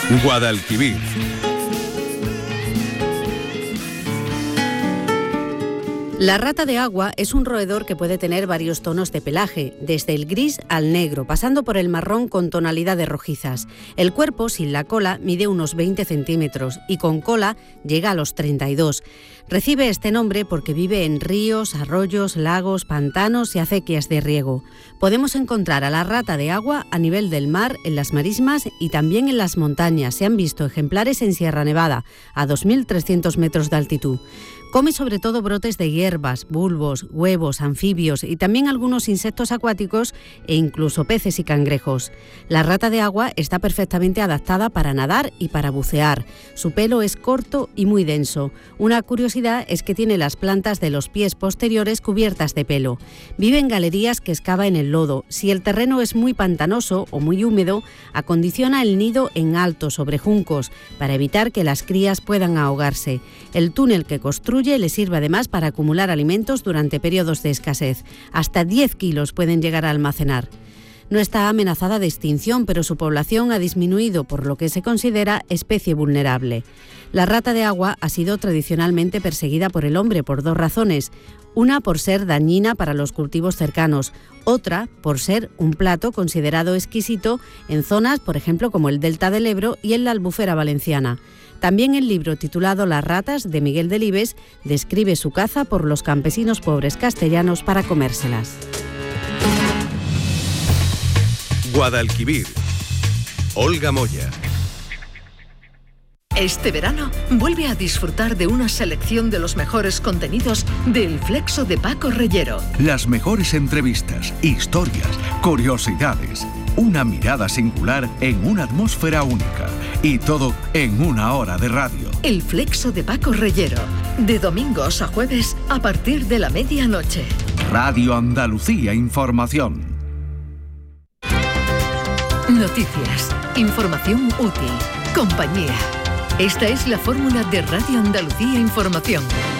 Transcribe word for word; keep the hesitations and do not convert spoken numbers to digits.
Guadalquivir. La rata de agua es un roedor que puede tener varios tonos de pelaje, desde el gris al negro, pasando por el marrón con tonalidades rojizas. El cuerpo, sin la cola, mide unos veinte centímetros y con cola llega a los treinta y dos. Recibe este nombre porque vive en ríos, arroyos, lagos, pantanos y acequias de riego. Podemos encontrar a la rata de agua a nivel del mar, en las marismas y también en las montañas. Se han visto ejemplares en Sierra Nevada, a dos mil trescientos metros de altitud. Come sobre todo brotes de hierbas, bulbos, huevos, anfibios y también algunos insectos acuáticos e incluso peces y cangrejos. La rata de agua está perfectamente adaptada para nadar y para bucear. Su pelo es corto y muy denso. Una curiosidad es que tiene las plantas de los pies posteriores cubiertas de pelo. Vive en galerías que excava en el lodo. Si el terreno es muy pantanoso o muy húmedo, acondiciona el nido en alto sobre juncos para evitar que las crías puedan ahogarse. El túnel que construye le sirve además para acumular alimentos durante periodos de escasez. Hasta diez kilos pueden llegar a almacenar. No está amenazada de extinción, pero su población ha disminuido, por lo que se considera especie vulnerable. La rata de agua ha sido tradicionalmente perseguida por el hombre por dos razones. Una por ser dañina para los cultivos cercanos, otra por ser un plato considerado exquisito en zonas, por ejemplo, como el Delta del Ebro y en la Albufera valenciana. También el libro titulado Las ratas, de Miguel Delibes, describe su caza por los campesinos pobres castellanos para comérselas. Guadalquivir. Olga Moya. Este verano, vuelve a disfrutar de una selección de los mejores contenidos del Flexo de Paco Reyero. Las mejores entrevistas, historias, curiosidades, una mirada singular en una atmósfera única. Y todo en una hora de radio. El Flexo de Paco Reyero. De domingos a jueves a partir de la medianoche. Radio Andalucía Información. Noticias, información útil, compañía. Esta es la fórmula de Radio Andalucía Información.